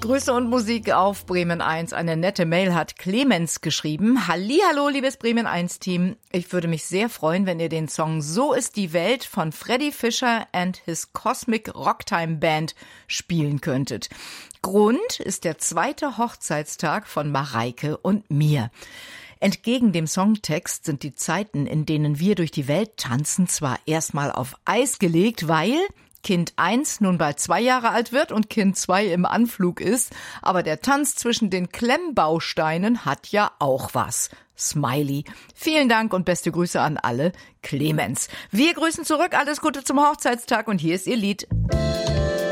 Grüße und Musik auf Bremen 1. Eine nette Mail hat Clemens geschrieben. Hallihallo, liebes Bremen 1 Team. Ich würde mich sehr freuen, wenn ihr den Song So ist die Welt von Freddy Fisher and his Cosmic Rocktime Band spielen könntet. Grund ist der 2. Hochzeitstag von Mareike und mir. Entgegen dem Songtext sind die Zeiten, in denen wir durch die Welt tanzen, zwar erstmal auf Eis gelegt, weil Kind 1 nun bald 2 Jahre alt wird und Kind 2 im Anflug ist, aber der Tanz zwischen den Klemmbausteinen hat ja auch was. Smiley. Vielen Dank und beste Grüße an alle. Clemens. Wir grüßen zurück. Alles Gute zum Hochzeitstag und hier ist Ihr Lied.